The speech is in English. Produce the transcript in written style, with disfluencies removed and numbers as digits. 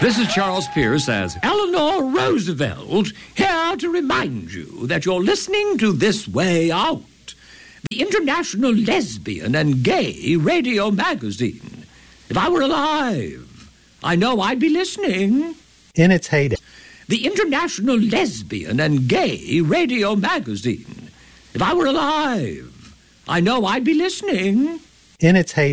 This is Charles Pierce as Eleanor Roosevelt, here to remind you that you're listening to This Way Out, the international lesbian and gay radio magazine. If I were alive, I know I'd be listening. In its heyday. The international lesbian and gay radio magazine. If I were alive, I know I'd be listening. In its heyday.